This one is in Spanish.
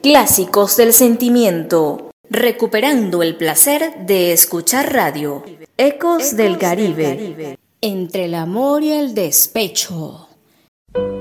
Clásicos del sentimiento, recuperando el placer de escuchar radio. Ecos del Caribe, entre el amor y el despecho.